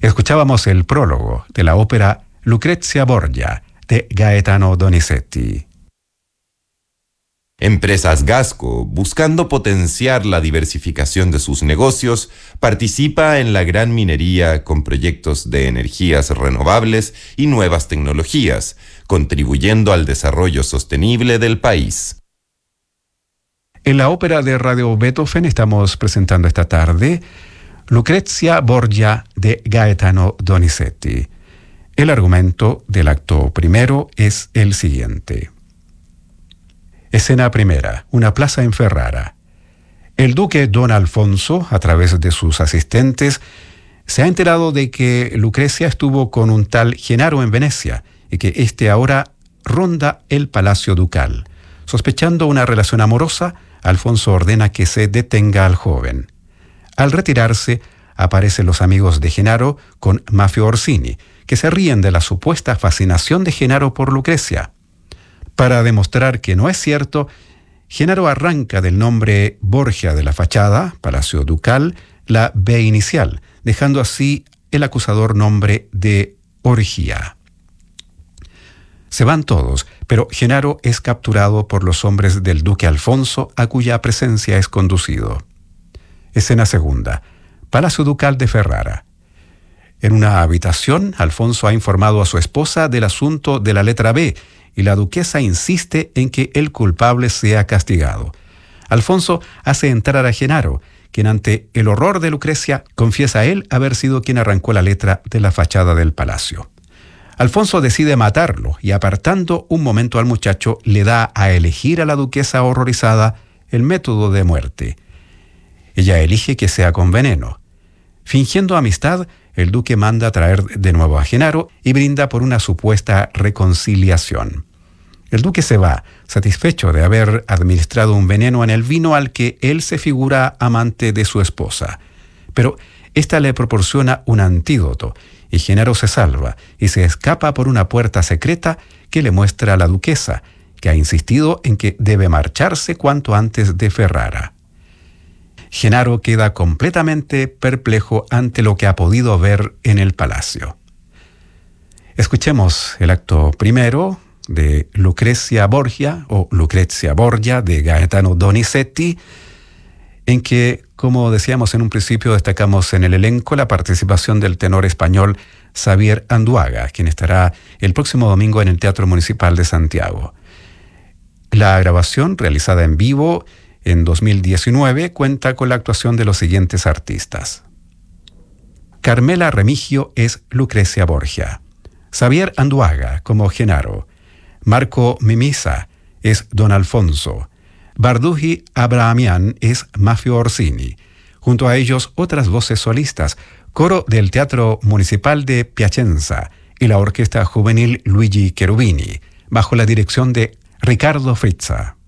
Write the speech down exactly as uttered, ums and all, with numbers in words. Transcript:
Escuchábamos el prólogo de la ópera Lucrezia Borgia de Gaetano Donizetti. Empresas Gasco, buscando potenciar la diversificación de sus negocios, participa en la gran minería con proyectos de energías renovables y nuevas tecnologías, contribuyendo al desarrollo sostenible del país. En la ópera de Radio Beethoven estamos presentando esta tarde Lucrezia Borgia de Gaetano Donizetti. El argumento del acto primero es el siguiente. Escena primera, una plaza en Ferrara. El duque Don Alfonso, a través de sus asistentes, se ha enterado de que Lucrecia estuvo con un tal Genaro en Venecia y que éste ahora ronda el palacio ducal. Sospechando una relación amorosa, Alfonso ordena que se detenga al joven. Al retirarse, aparecen los amigos de Genaro con Mafio Orsini, que se ríen de la supuesta fascinación de Genaro por Lucrecia. Para demostrar que no es cierto, Genaro arranca del nombre Borgia de la fachada, Palacio Ducal, la B inicial, dejando así el acusador nombre de Orgia. Se van todos, pero Genaro es capturado por los hombres del duque Alfonso, a cuya presencia es conducido. Escena segunda, Palacio Ducal de Ferrara. En una habitación, Alfonso ha informado a su esposa del asunto de la letra B, y la duquesa insiste en que el culpable sea castigado. Alfonso hace entrar a Genaro, quien ante el horror de Lucrecia confiesa a él haber sido quien arrancó la letra de la fachada del palacio. Alfonso decide matarlo y, apartando un momento al muchacho, le da a elegir a la duquesa horrorizada el método de muerte. Ella elige que sea con veneno. Fingiendo amistad, el duque manda traer de nuevo a Genaro y brinda por una supuesta reconciliación. El duque se va, satisfecho de haber administrado un veneno en el vino al que él se figura amante de su esposa. Pero ésta le proporciona un antídoto, y Genaro se salva y se escapa por una puerta secreta que le muestra a la duquesa, que ha insistido en que debe marcharse cuanto antes de Ferrara. Genaro queda completamente perplejo ante lo que ha podido ver en el palacio. Escuchemos el acto primero de Lucrezia Borgia o Lucrezia Borgia de Gaetano Donizetti, en que, como decíamos en un principio, destacamos en el elenco la participación del tenor español Xavier Anduaga, quien estará el próximo domingo en el Teatro Municipal de Santiago. La grabación, realizada en vivo en dos mil diecinueve, cuenta con la actuación de los siguientes artistas. Carmela Remigio es Lucrezia Borgia. Xavier Anduaga como Genaro. Marco Mimisa es Don Alfonso. Barduji Abrahamian es Mafio Orsini. Junto a ellos, otras voces solistas, coro del Teatro Municipal de Piacenza y la Orquesta Juvenil Luigi Cherubini, bajo la dirección de Ricardo Frizza.